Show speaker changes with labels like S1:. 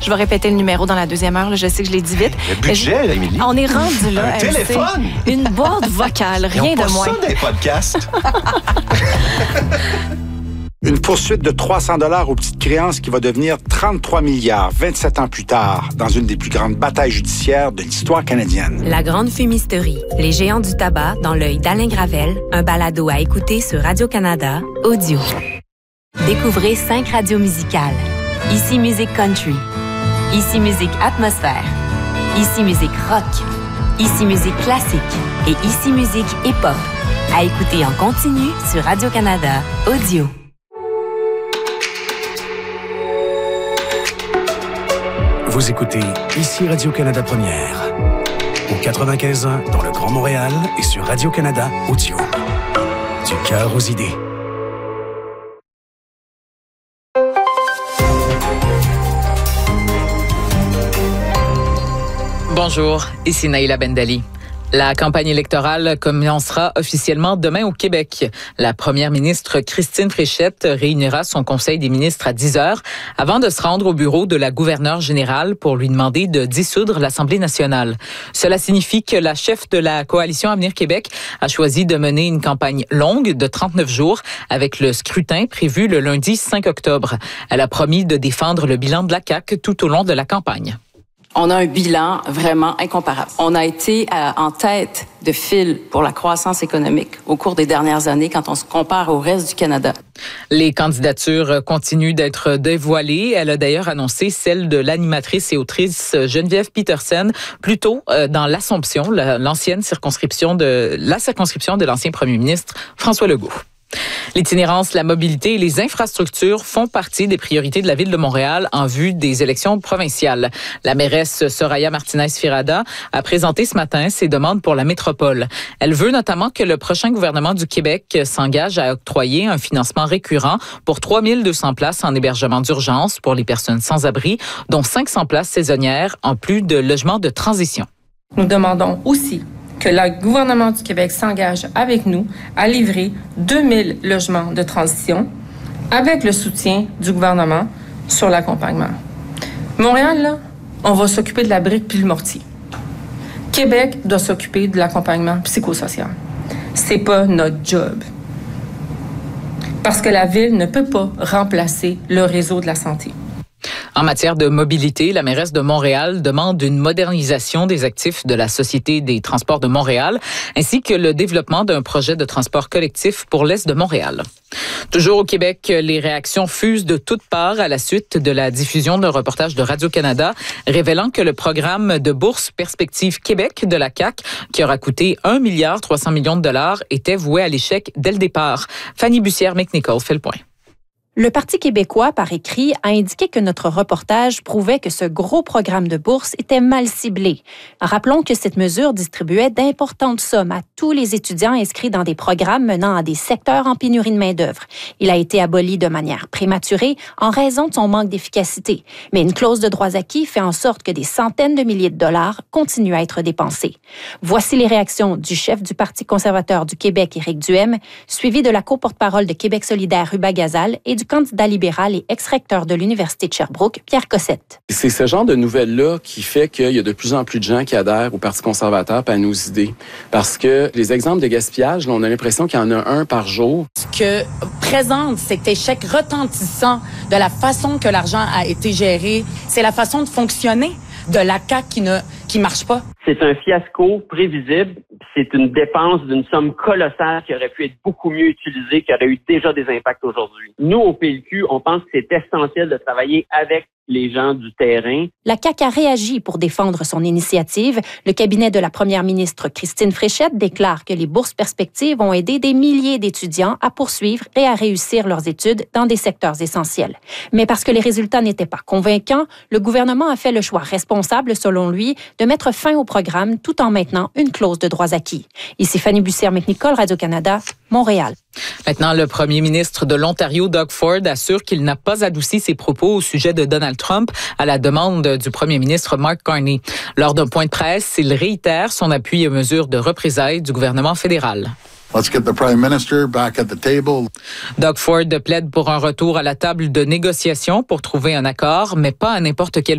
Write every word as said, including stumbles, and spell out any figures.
S1: Je vais répéter le numéro dans la deuxième heure. Là. Je sais que je l'ai dit vite.
S2: Le budget,
S1: je...
S2: Émilie.
S1: On est rendu là.
S2: Un téléphone.
S1: Une boîte vocale, rien
S2: Ils ont
S1: de moins.
S2: pas ça des podcasts.
S3: Une poursuite de trois cents dollars aux petites créances qui va devenir trente-trois milliards vingt-sept ans plus tard dans une des plus grandes batailles judiciaires de l'histoire canadienne.
S4: La grande fumisterie, les géants du tabac dans l'œil d'Alain Gravel, un balado à écouter sur Radio-Canada, audio. Découvrez cinq radios musicales. Ici Musique Country, Ici Musique Atmosphère, Ici Musique Rock, Ici Musique Classique et Ici Musique Hip-Hop. À écouter en continu sur Radio-Canada, audio.
S5: Vous écoutez Ici Radio-Canada Première, au quatre-vingt-quinze ans dans le Grand Montréal et sur Radio-Canada Audio. Du cœur aux idées.
S6: Bonjour, ici Naïla Bendali. La campagne électorale commencera officiellement demain au Québec. La première ministre Christine Fréchette réunira son conseil des ministres à dix heures avant de se rendre au bureau de la gouverneure générale pour lui demander de dissoudre l'Assemblée nationale. Cela signifie que la chef de la coalition Avenir Québec a choisi de mener une campagne longue de trente-neuf jours avec le scrutin prévu le lundi cinq octobre. Elle a promis de défendre le bilan de la C A Q tout au long de la campagne.
S7: On a un bilan vraiment incomparable. On a été euh, en tête de file pour la croissance économique au cours des dernières années quand on se compare au reste du Canada.
S6: Les candidatures continuent d'être dévoilées. Elle a d'ailleurs annoncé celle de l'animatrice et autrice Geneviève Peterson, plus tôt euh, dans l'Assomption, la, l'ancienne circonscription de la circonscription de l'ancien premier ministre François Legault. L'itinérance, la mobilité et les infrastructures font partie des priorités de la Ville de Montréal en vue des élections provinciales. La mairesse Soraya Martinez-Firada a présenté ce matin ses demandes pour la métropole. Elle veut notamment que le prochain gouvernement du Québec s'engage à octroyer un financement récurrent pour trois mille deux cents places en hébergement d'urgence pour les personnes sans abri, dont cinq cents places saisonnières en plus de logements de transition.
S8: Nous demandons aussi que le gouvernement du Québec s'engage avec nous à livrer deux mille logements de transition avec le soutien du gouvernement sur l'accompagnement. Montréal, là, on va s'occuper de la brique puis le mortier. Québec doit s'occuper de l'accompagnement psychosocial. C'est pas notre job. Parce que la Ville ne peut pas remplacer le réseau de la santé.
S6: En matière de mobilité, la mairesse de Montréal demande une modernisation des actifs de la Société des transports de Montréal, ainsi que le développement d'un projet de transport collectif pour l'Est de Montréal. Toujours au Québec, les réactions fusent de toutes parts à la suite de la diffusion d'un reportage de Radio-Canada révélant que le programme de bourse Perspective Québec de la C A Q, qui aura coûté un milliard trois cents millions de dollars, était voué à l'échec dès le départ. Fanny Bussière-McNichol fait le point.
S9: Le Parti québécois, par écrit, a indiqué que notre reportage prouvait que ce gros programme de bourse était mal ciblé. Rappelons que cette mesure distribuait d'importantes sommes à tous les étudiants inscrits dans des programmes menant à des secteurs en pénurie de main-d'œuvre. Il a été aboli de manière prématurée en raison de son manque d'efficacité. Mais une clause de droits acquis fait en sorte que des centaines de milliers de dollars continuent à être dépensés. Voici les réactions du chef du Parti conservateur du Québec, Éric Duhem, suivi de la co-porte-parole de Québec solidaire, Ruba Gazal, et du candidat libéral et ex-recteur de l'Université de Sherbrooke, Pierre Cossette.
S10: C'est ce genre de nouvelles-là qui fait qu'il y a de plus en plus de gens qui adhèrent au Parti conservateur et à nos idées. Parce que les exemples de gaspillage, là, on a l'impression qu'il y en a un par jour.
S11: Ce que présente cet échec retentissant de la façon que l'argent a été géré, c'est la façon de fonctionner de la C A Q qui ne qui marche pas.
S12: C'est un fiasco prévisible. C'est une dépense d'une somme colossale qui aurait pu être beaucoup mieux utilisée, qui aurait eu déjà des impacts aujourd'hui. Nous, au P L Q, on pense que c'est essentiel de travailler avec les gens du terrain.
S9: La C A Q a réagi pour défendre son initiative. Le cabinet de la première ministre Christine Fréchette déclare que les bourses perspectives ont aidé des milliers d'étudiants à poursuivre et à réussir leurs études dans des secteurs essentiels. Mais parce que les résultats n'étaient pas convaincants, le gouvernement a fait le choix responsable, selon lui, de mettre fin au programme tout en maintenant une clause de droits acquis. Ici Fanny Bussière-McNichol, Radio-Canada, Montréal.
S6: Maintenant, le premier ministre de l'Ontario, Doug Ford, assure qu'il n'a pas adouci ses propos au sujet de Donald Trump à la demande du premier ministre Mark Carney. Lors d'un point de presse, il réitère son appui aux mesures de représailles du gouvernement fédéral.
S13: Let's get the Prime Minister back at the table.
S6: Doug Ford plaide pour un retour à la table de négociation pour trouver un accord, mais pas à n'importe quel